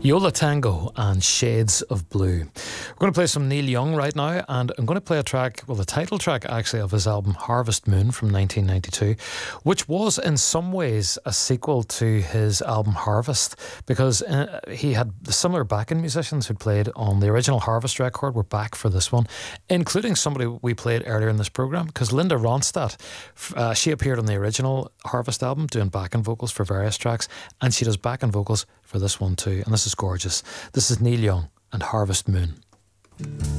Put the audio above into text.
Yola Tango and Shades of Blue. We're going to play some Neil Young right now, and I'm going to play a track, well, the title track actually of his album Harvest Moon from 1992, which was in some ways a sequel to his album Harvest, because he had similar backing musicians who played on the original Harvest record were back for this one, including somebody we played earlier in this programme, because Linda Ronstadt, she appeared on the original Harvest album doing backing vocals for various tracks, and she does backing vocals for this one too, and this is gorgeous. This is Neil Young and Harvest Moon.